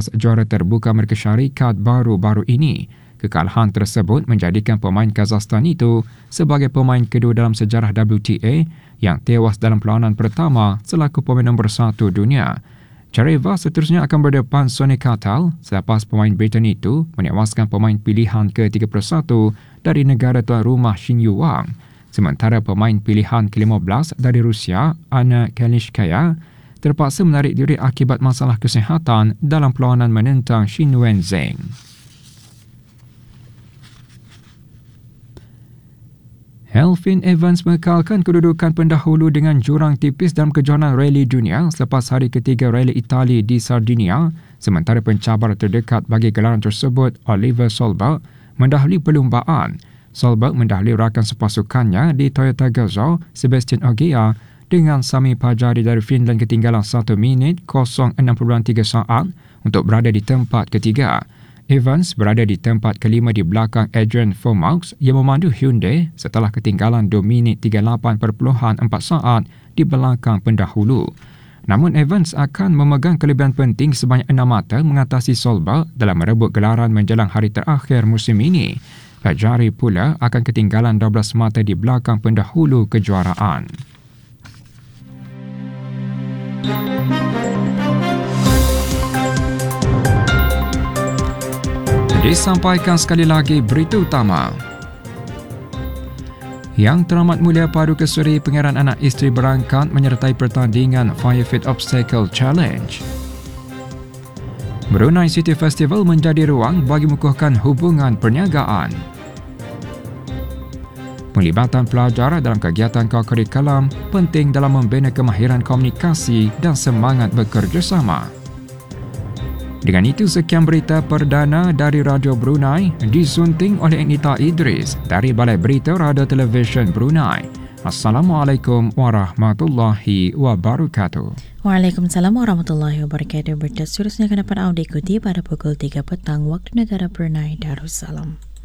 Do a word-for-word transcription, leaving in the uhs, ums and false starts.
atas juara terbuka Amerika Syarikat baru-baru ini. Kekalahan tersebut menjadikan pemain Kazakhstan itu sebagai pemain kedua dalam sejarah W T A yang tewas dalam perlawanan pertama selaku pemain nombor satu dunia. Jareva seterusnya akan berdepan Sonny Katal selepas pemain Britain itu menewaskan pemain pilihan ke tiga puluh satu dari negara tuan rumah Xin Yuwang. Sementara pemain pilihan ke lima belas dari Rusia, Anna Kalinskaya, terpaksa menarik diri akibat masalah kesihatan dalam perlawanan menentang Xin Wenzheng. Elfyn Evans mengekalkan kedudukan pendahulu dengan jurang tipis dalam kejohanan rally dunia selepas hari ketiga rally Itali di Sardinia, sementara pencabar terdekat bagi gelaran tersebut, Oliver Solberg, mendahului perlumbaan. Solberg mendahului rakan sepasukannya di Toyota Gazoo, Sebastian Ogier, dengan Sami Pajari dari Finland ketinggalan satu minit kosong enam puluh tiga saat untuk berada di tempat ketiga. Evans berada di tempat kelima di belakang Adrian Fomox yang memandu Hyundai setelah ketinggalan dua minit tiga puluh lapan perpuluhan empat saat di belakang pendahulu. Namun Evans akan memegang kelebihan penting sebanyak enam mata mengatasi Solberg dalam merebut gelaran menjelang hari terakhir musim ini. Pajari pula akan ketinggalan dua belas mata di belakang pendahulu kejuaraan. Disampaikan sekali lagi berita utama. Yang Teramat Mulia Paduka Suri Pangeran Anak Isteri berangkat menyertai pertandingan Firefit Obstacle Challenge. Brunei City Festival menjadi ruang bagi mengukuhkan hubungan perniagaan. Penglibatan pelajar dalam kegiatan co-curriculum penting dalam membina kemahiran komunikasi dan semangat bekerjasama. Dengan itu, sekian berita perdana dari Radio Brunei disunting oleh Anita Idris dari Balai Berita Radio Televisyen Brunei. Assalamualaikum warahmatullahi wabarakatuh. Waalaikumsalam warahmatullahi wabarakatuh. Berita seterusnya akan dapat anda ikuti pada pukul tiga petang waktu negara Brunei Darussalam.